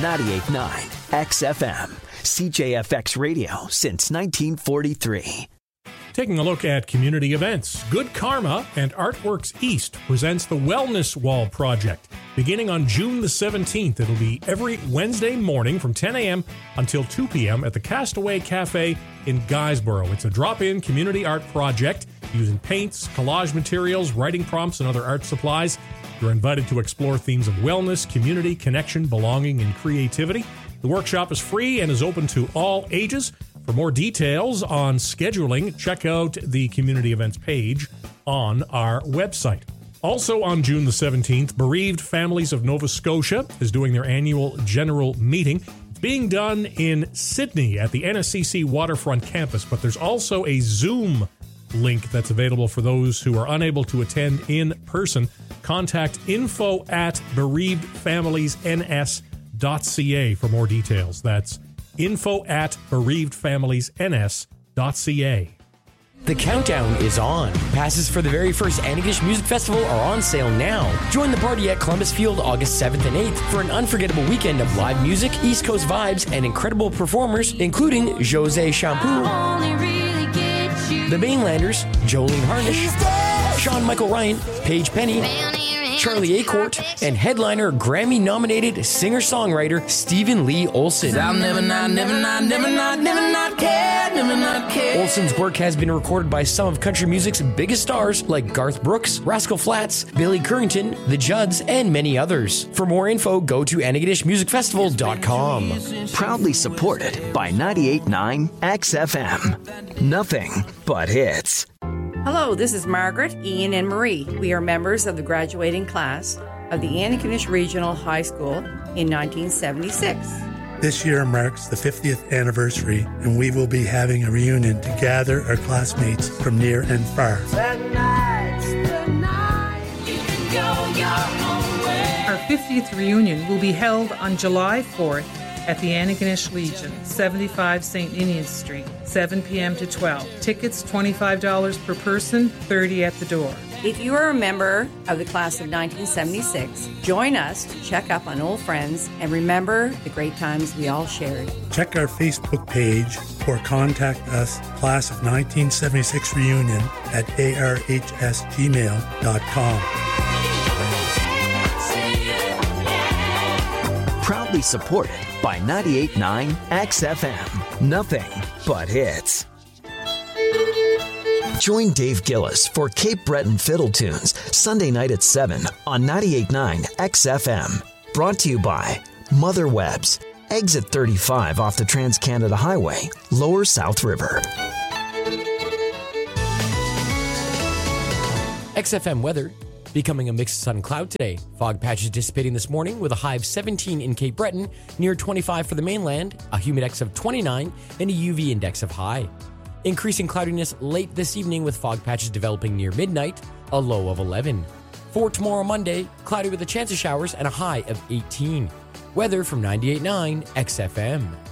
98.9 XFM, CJFX Radio since 1943. Taking a look at community events, Good Karma and Artworks East presents the Wellness Wall Project. Beginning on June the 17th, it'll be every Wednesday morning from 10 a.m. until 2 p.m. at the Castaway Cafe in Guysborough. It's a drop-in community art project using paints, collage materials, writing prompts, and other art supplies. You're invited to explore themes of wellness, community, connection, belonging, and creativity. The workshop is free and is open to all ages. For more details on scheduling, check out the community events page on our website. Also on June the 17th, Bereaved Families of Nova Scotia is doing their annual general meeting. It's being done in Sydney at the NSCC Waterfront campus, but there's also a Zoom link that's available for those who are unable to attend in person. Contact info@bereavedfamiliesns.ca for more details. That's info@bereavedfamiliesns.ca. The countdown is on. Passes for the very first Antigonish Music Festival are on sale now. Join the party at Columbus Field August 7th and 8th for an unforgettable weekend of live music, East Coast vibes, and incredible performers, including Jose Shampoo, The Mainlanders, Jolene Harnish, Sean Michael Ryan, Paige Penny, Charlie Acourt, and headliner Grammy-nominated singer-songwriter Stephen Lee Olsen. Olsen's work has been recorded by some of country music's biggest stars like Garth Brooks, Rascal Flatts, Billy Currington, The Judds, and many others. For more info, go to AntigonishMusicFestival.com. Proudly supported by 98.9 XFM. Nothing but hits. Hello, this is Margaret, Ian, and Marie. We are members of the graduating class of the Antigonish Regional High School in 1976. This year marks the 50th anniversary, and we will be having a reunion to gather our classmates from near and far. Our 50th reunion will be held on July 4th at the Antigonish Legion, 75 St. Ninian Street, 7 p.m. to 12. Tickets $25 per person, $30 at the door. If you are a member of the class of 1976, join us to check up on old friends and remember the great times we all shared. Check our Facebook page or contact us, Class of 1976 Reunion at arhsgmail.com. Proudly supported by 98.9 XFM. Nothing but hits. Join Dave Gillis for Cape Breton Fiddle Tunes Sunday night at 7 on 98.9 XFM. Brought to you by Mother Webb's, exit 35 off the Trans-Canada Highway, Lower South River. XFM weather. Becoming a mix of sun and cloud today. Fog patches dissipating this morning with a high of 17 in Cape Breton, near 25 for the mainland, a humidex of 29, and a UV index of high. Increasing cloudiness late this evening with fog patches developing near midnight, a low of 11. For tomorrow Monday, cloudy with a chance of showers and a high of 18. Weather from 98.9 XFM.